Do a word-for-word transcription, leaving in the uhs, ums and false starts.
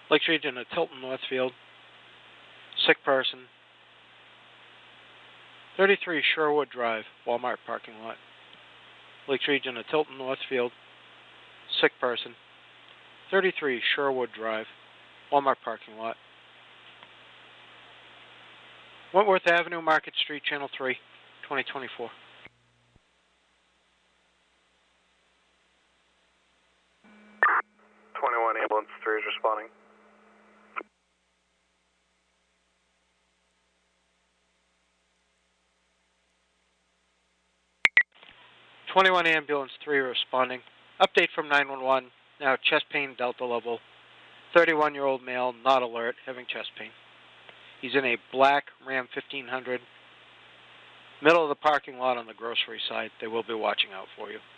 Lakes Region of Tilton Northfield, sick person. thirty-three Sherwood Drive, Walmart parking lot. Lakes Region of Tilton Northfield, sick person. thirty-three Sherwood Drive, Walmart parking lot. Wentworth Avenue, Market Street, Channel three, twenty twenty-four. twenty-one Ambulance three is responding. twenty-one Ambulance three responding. Update from nine one one. Now chest pain, delta level. thirty-one-year-old male, not alert, having chest pain. He's in a black Ram fifteen hundred. Middle of the parking lot on the grocery side. They will be watching out for you.